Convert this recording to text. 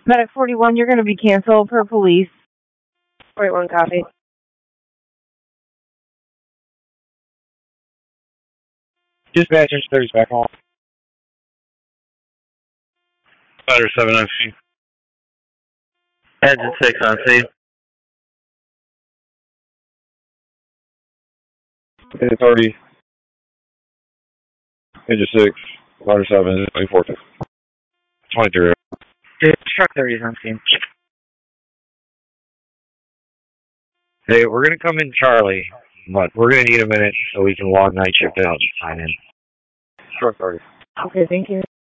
Medic 41, you're going to be canceled per police. 41 copy. Dispatcher 30's back on. Spider 7 on scene. Engine 6 on scene. Engine 30. Engine 6. Spider 7. 24. 23. Truck 30's on scene. Hey, we're going to come in Charlie, but we're going to need a minute so we can log night shift out and sign in. Truck 30. Okay, thank you.